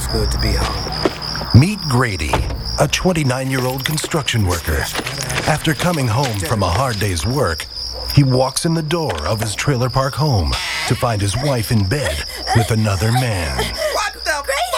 good to be home. Meet Grady, a 29-year-old construction worker. After coming home from a hard day's work, he walks in the door of his trailer park home to find his wife in bed with another man.